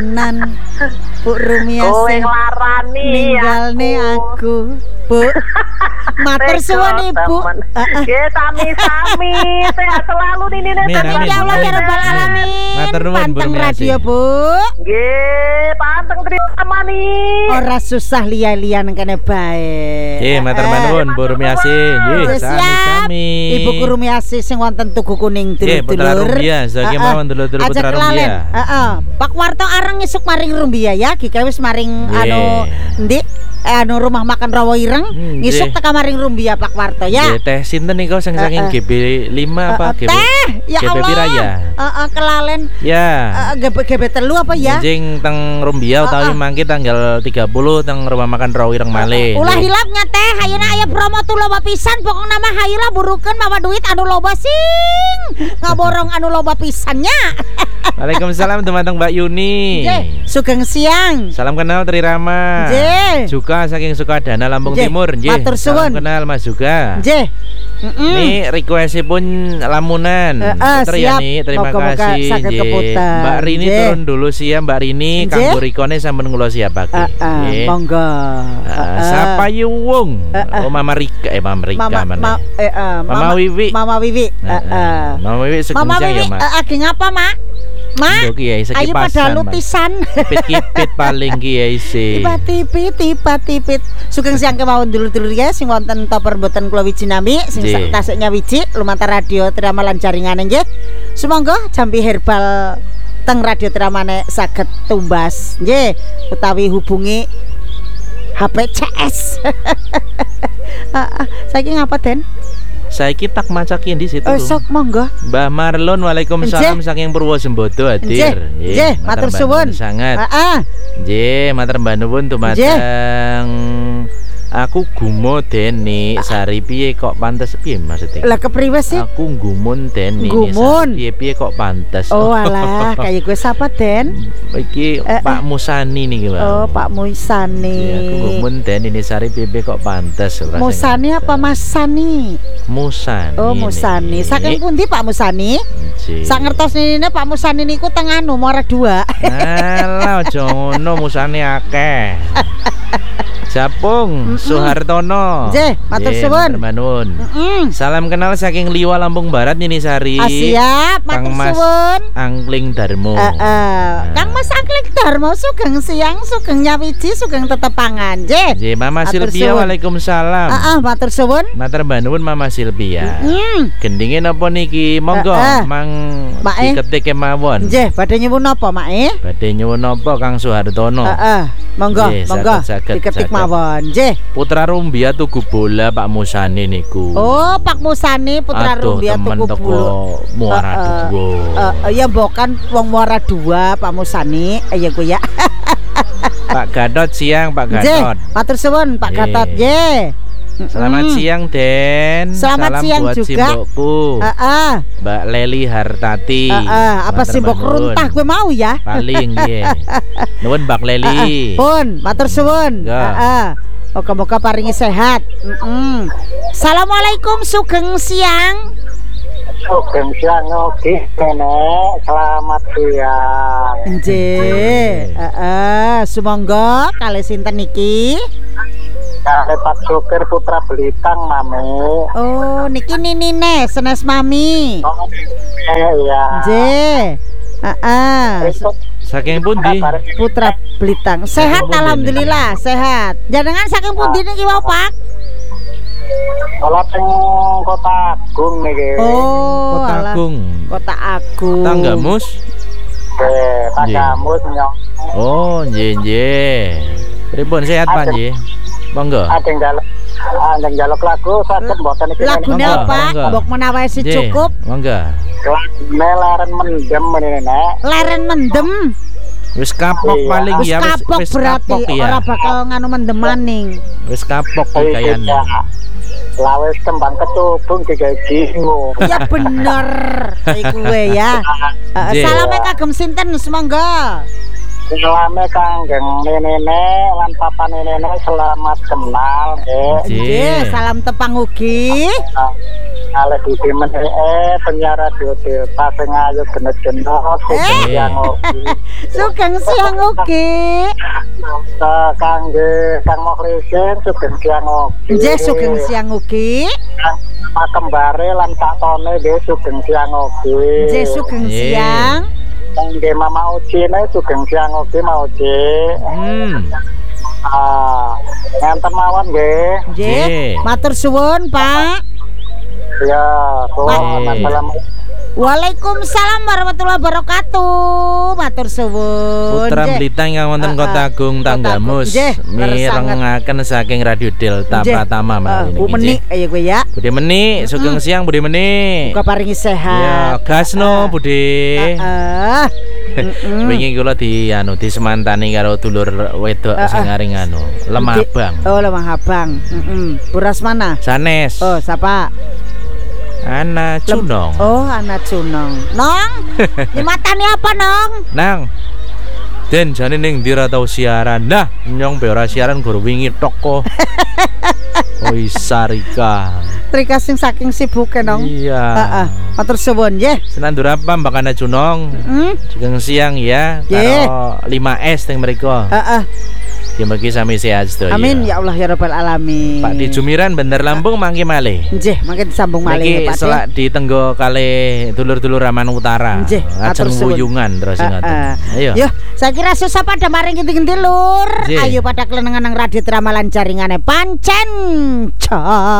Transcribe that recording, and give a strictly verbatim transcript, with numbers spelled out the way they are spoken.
nan Bu Rumiasih. Kowe nglarani ninggalne aku. Bu. Matur suwun Ibu. Nggih sami-sami. Sehat selalu nini Amin ya Allah ya rabbal alamin. Matur nuwun Bu Panteng radio, Bu. Nggih, panteng terima mani. Ora susah liya-liyan kene bae. Nggih, matur nuwun Bu Rumiasih. Nggih, sami-sami. Ibu Rumiasih sing wonten Tugu Kuning Nggih, Putra dulur-dulur. Rumbia, saiki mawon dulur-dulur Putra Rumbia. Heeh. Pak Warto areng isuk maring Rumbia ya, gika wis maring anu ndik anu rumah makan Rawa Ireng Hmm, ngisuk nggih. teka maring Rumbia Pak Warto ya. Nggih, teh sinten niku sing saking G B lima apa G B? Teh, ya G B Allah. pira ya? Heeh, kelalen. Ya. Uh, G B G B telu apa ya? Anjing teng Rumbia utawi mangke tanggal tiga puluh teng rumah makan Rawa Ireng malih. Ulah hilapnya teh, ayeuna aya promo tuh loba pisan, pokok nama hayula burukeun mawa duit anu loba sing ngaborong anu loba pisannya. Waalaikumsalam teman-teman Mbak Yuni. Nggih, sugeng siang. Salam kenal Tri Rama. Nggih. Juga saking Sukadana Lampung Nggih, Timur. Nggih. matur suwun. Salam kenal Mas juga. Nggih. Heeh. Ini requestipun lamunan. Heeh, Puter siap. ya nih, terima Moga-moga kasih. saged Nggih. keputar. Mbak Rini Nggih. turun dulu sih ya Mbak Rini. Nggih. Kanggo rikone sampun kula siapake. Heeh, monggo. Heeh, Sapa Yuwung. Oh Mama Rika eh Mama Rika Mama, mana? ma, eh, eh, Mama Wiwi. Mama Wiwi. Heeh. Heeh. Mama Wiwi Mama segenjang Wiwi, ya, Mak. eh, eh, geng apa, Mak? Mak, Nduk Kiai ayo sekipasan. pada Mak. lutisan. Kipit-kipit paling Kiai sih. Tiba-tipit, tiba-tipit. Sugeng siang kemawon dulur-dulur ya sing wonten toper mboten kula wiji nami sing Nggih. sak tasiknya wiji lumantar radio Tramalan jaringane nggih. Sumangga jambi herbal teng radio Tramane saged tumbas nggih utawi hubungi H P C S. Saiki ngapa Den? Saiki tak macakin di situ. Oh, sok monggo. Mbah Marlon, waalaikumsalam saking Purwosembodo hadir. Nggih, matur suwun. Sangat. Heeh. Nggih, matur nuwun dumateng. Aku gumo Deni Sari piye kok pantes piye maksudnya? Lah kepriwe sih? Aku gumun Deni Gumun. piye piye kok pantes. Oh alah, kayak gue sapa Den? Iki Eh, Pak Musani nih Bang. Oh, Pak Muisani. Iya, aku gumun Deni Sari piye piye kok pantes. rasanya. Musani apa Mas Sani? Musani. Oh, Musani. nih. Saking pundi Pak Musani? Nggih. Sak ngertos nine Pak Musani niku teng anu Muara dua. Alah aja ngono Musani akeh. Japung Suhartono. Nggih, matur Nggih, suwun. matur nuwun. Heeh. Salam kenal saking Liwa Lampung Barat Nini Sari. Ah, siap, matur Kang Mas suwun. Angkling Darmo. Heeh. Kang Mas Angkling Darmo sugeng siang, sugeng nyawiji, sugeng tetepangan. Nggih. Nggih, Mama Matur Silvia, suwun. waalaikumsalam. Heeh, matur suwun. Matur nuwun Mama Silvia. Hmm. Gendinge napa niki? Monggo Heeh. mang Mak, eh. diketik kemawon. Nggih, badhe nyuwun napa, Mak? Eh? Badhe nyuwun napa Kang Suhartono? Heeh. Monggo, Nggih, monggo. saged, saged, Diketik saged. mawon. Nggih. Putra Rumbia tuku bola Pak Musani niku. Oh, Pak Musani Putra Aduh, Rumbia temen tuku teko bulu. Muara Heeh. Dua. Eh, ya bukan wong Muara dua Pak Musani. Eh, ya gue ya. Pak Gatot siang Pak Nggih, Gatot. matur suwun Pak Nggih. Gatot nggih. Selamat Mm. siang Den. Selamat Salam siang buat juga. simbokku Heeh. Mbak Leli Hartati. Heeh, apa Matur simbok nuwun. runtah gue mau ya. Paling nggih. Nuwun Mbak Leli. Heeh. Pun matur suwun. Nggih. Heeh. Moga-moga paringi sehat. Heeh. Assalamualaikum sugeng siang. Sugeng siang oke Nenek, selamat siang. Nggih. Heeh, sumangga kalih sinten niki? Kare Pak Sukir Putra Belitang Mami. Oh, niki ninine senes mami. Oh, iya. Nggih. Heeh. Saking pundi? Putra Belitang. Sehat pundi alhamdulillah, sehat. Jenengan saking pundi niki wae, Pak? Kalau teng Kota Agung niki. Oh, Kota alah. Agung. Kota Agung. Tanggamus? Eh, Pak Nggih. Gamus nyong. Oh, nggih nggih. Pripun sehat Pak Ada. nggih? Monggo. Ada yang jaluk, ada yang jaluk lagu, sakit mboten iki. Lagune Monggo, apa? monggo. Mbok menawa si Nggih, cukup. Monggo. Lagune laren mendem ini Nek. Leren mendem. Wis kapok Iya. paling Wis ya wis kapok wis berarti kapok ya. ora bakal nganu mendem maning. Wis kapok Oh, iki iya. kayane. Lawes kembang kecubung digawe jingo. Ya bener. Iku we ya. Heeh, Nggih. salame kagem sinten semangga. Selama kanggeng nenene lan papa nenene selamat kenal nggih. Nggih. Nggih, salam tepang ugi. Ale Budi meneh penyiar radio Delta sing ayu genet-genet sugeng siang ugi. Sugeng siang ugi. Sa kangge Kang Mokhlesen sugeng siang ugi. Nggih sugeng siang ugi. Pak kembare lan Pak Tone nggih sugeng siang ugi. Nggih sugeng siang. Kangge Mama Uci ne sugeng siang ugi Mama Uci. Hmm. Ah, ngenten mawon nggih. Nggih. Matur suwun, Pak. Ya, Pak. assalamualaikum. Waalaikumsalam warahmatullahi wabarakatuh. Matur suwun. Putra Nggih. Blitar ingkang wonten Ah, Kota ah. Agung Kota Tanggamus Agung. Nggih, mirengaken saking Radio Delta Nggih. Pratama Ah, menawi Bu niki. Meni nggih. ayo kowe ya. Bude Meni, sugeng siang Bude Meni. Muga paringi Ya, sehat. gasno Bude. Heeh. Mm-mm. Wingi kula di anu disemantani karo dulur wedok Ah, sing ah. aring anu, Lemah Di- Abang. Oh, Lemah Abang. Heeh. Buras mana? Sanes. Oh, siapa? Ana Cunong. Oh, anak Cunong. Nong, di matanya apa, Nong? Nang. Den jane ning ndi ra tau siaran. Nah, nyong be ora siaran guru wingi tok kok. Oi Sarika. Trika sing saking sibuke, Nong. Iya. Heeh. Matur suwun nggih. Senandur apa Mbak Ana Cunong? Heeh. Sugeng siang ya. Nggih. Karo lima S teng mriko. Heeh. Mugi sami sehat sedaya. Amin ya Allah ya rabbal alamin. Pak di Jumiran Bandar Lampung mangke malih. Nggih, mangke disambung malih Niki Pak. selak ditenggo kalih dulur-dulur Raman Utara. Nggih, matur Ajeng suwun. wuyungan terus ngoten. Ayo. Yo, saya kira susah pada maring ngendi-ngendi lur. Nggih. Ayo pada kelenengan nang radio Tramalan jaringane pancen. Ca